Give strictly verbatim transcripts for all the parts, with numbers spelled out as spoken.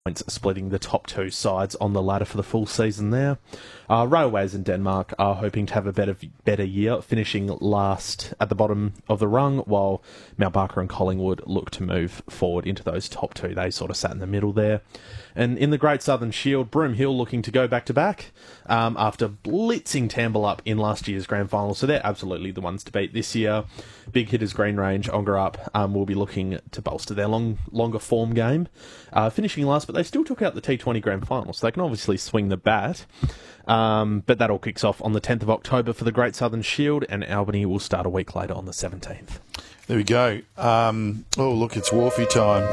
points splitting the top two sides on the ladder for the full season there. Uh, Railways in Denmark are hoping to have a better better year, finishing last at the bottom of the rung, while Mount Barker and Collingwood look to move forward into those top two. They sort of sat in the middle there. And in the Great Southern Shield, Broome Hill looking to go back-to-back um, after blitzing Tamble up in last year's grand final. So they're absolutely the ones to beat this year. Big hitters Green Range, Ongerup um, will be looking to bolster their long, longer form game. Uh, finishing last, but they still took out the T twenty grand final, so they can obviously swing the bat. Um, but that all kicks off on the tenth of October for the Great Southern Shield, and Albany will start a week later on the seventeenth. There we go. Um, oh, look, it's Wharfie time.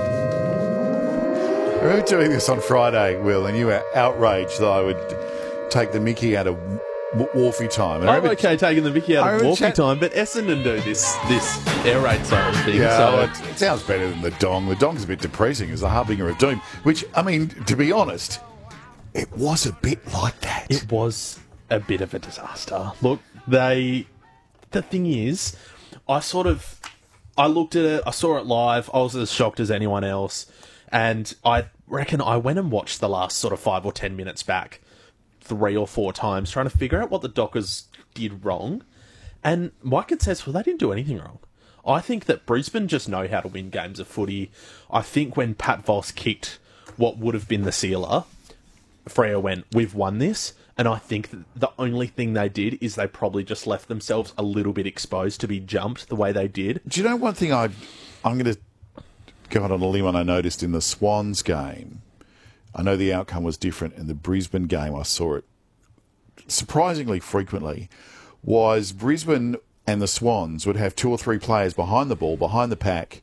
I remember doing this on Friday, Will, and you were outraged that I would take the mickey out of Wharfie time. And I'm okay taking the mickey out of Wharfie chat- time, but Essendon do this this air raid siren thing. Yeah, so well, it, it sounds better than the dong. The dong's a bit depressing as the harbinger of doom, which, I mean, to be honest, it was a bit like that. It was a bit of a disaster. Look, they... The thing is, I sort of... I looked at it, I saw it live, I was as shocked as anyone else, and I reckon I went and watched the last sort of five or ten minutes back three or four times, trying to figure out what the Dockers did wrong. And Mike had says, well, they didn't do anything wrong. I think that Brisbane just know how to win games of footy. I think when Pat Voss kicked what would have been the sealer, Freo went, we've won this. And I think that the only thing they did is they probably just left themselves a little bit exposed to be jumped the way they did. Do you know one thing I, I'm going to go out on a limb and I noticed in the Swans game? I know the outcome was different. In the Brisbane game, I saw it surprisingly frequently, was Brisbane and the Swans would have two or three players behind the ball, behind the pack,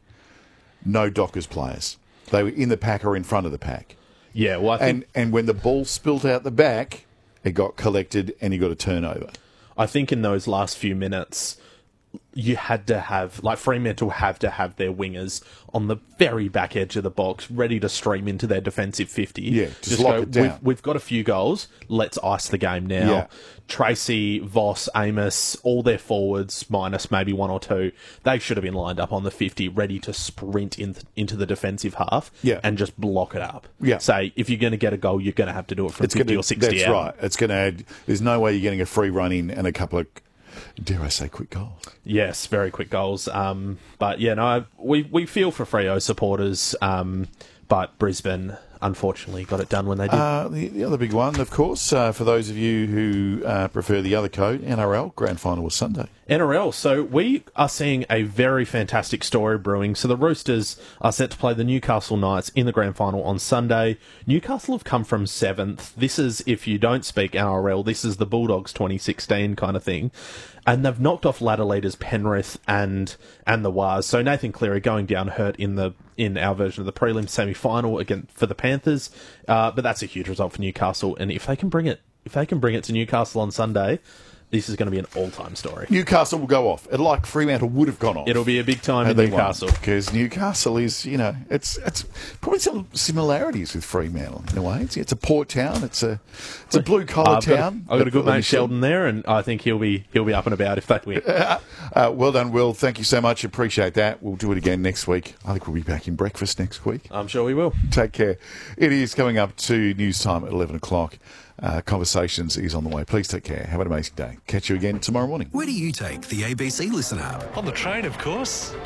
no Dockers players. They were in the pack or in front of the pack. Yeah, well, I think... And, and when the ball spilt out the back, it got collected and you got a turnover. I think in those last few minutes, you had to have, like, Fremantle have to have their wingers on the very back edge of the box, ready to stream into their defensive fifty. Yeah, just, just lock go, it down. We've, we've got a few goals. Let's ice the game now. Yeah. Tracy, Voss, Amos, all their forwards, minus maybe one or two, they should have been lined up on the fifty, ready to sprint in, into the defensive half yeah. and just block it up. Yeah. Say, if you're going to get a goal, you're going to have to do it from it's fifty gonna, or sixty That's out. right. It's going to add... There's no way you're getting a free run in and a couple of... Dare I say quick goals? Yes, very quick goals. Um, but yeah, no, we we feel for Freo supporters, um, but Brisbane unfortunately got it done when they did. Uh, the, the other big one, of course, uh, for those of you who uh, prefer the other code, N R L Grand Final was Sunday. N R L. So we are seeing a very fantastic story brewing. So the Roosters are set to play the Newcastle Knights in the grand final on Sunday. Newcastle have come from seventh. This is, if you don't speak N R L, this is the Bulldogs twenty sixteen kind of thing. And they've knocked off ladder leaders Penrith and and the Wars. So Nathan Cleary going down hurt in the in our version of the prelim semi-final again for the Panthers. Uh, but that's a huge result for Newcastle. And if they can bring it, if they can bring it to Newcastle on Sunday, this is going to be an all-time story. Newcastle will go off. It like Fremantle would have gone off. It'll be a big time in Newcastle. Because Newcastle is, you know, it's it's probably some similarities with Fremantle in a way. It's, it's a port town. It's a it's a blue-collar I've town. Got a, I've got a good mate, Sheldon, there, and I think he'll be he'll be up and about if they win. Uh, uh, well done, Will. Thank you so much. Appreciate that. We'll do it again next week. I think we'll be back in breakfast next week. I'm sure we will. Take care. It is coming up to news time at eleven o'clock. Uh, Conversations is on the way. Please take care. Have an amazing day. Catch you again tomorrow morning. Where do you take the A B C Listen app? On the train, of course.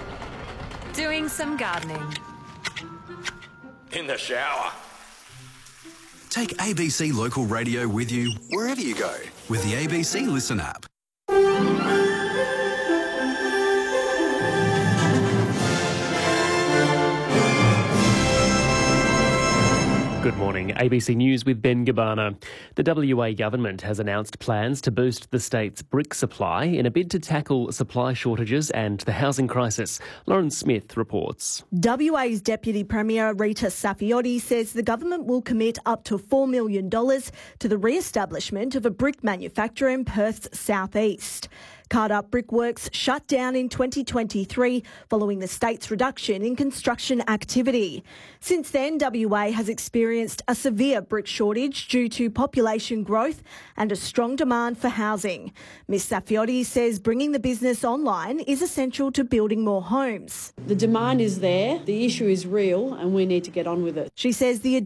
Doing some gardening. In the shower. Take A B C Local Radio with you wherever you go with the A B C Listen app. Good morning. A B C News with Ben Gabbana. The W A government has announced plans to boost the state's brick supply in a bid to tackle supply shortages and the housing crisis. Lauren Smith reports. W A's Deputy Premier Rita Saffioti says the government will commit up to four million dollars to the re-establishment of a brick manufacturer in Perth's southeast. Cardup Brickworks shut down in twenty twenty-three following the state's reduction in construction activity. Since then, W A has experienced a severe brick shortage due to population growth and a strong demand for housing. Miz Saffioti says bringing the business online is essential to building more homes. The demand is there, the issue is real, and we need to get on with it. She says the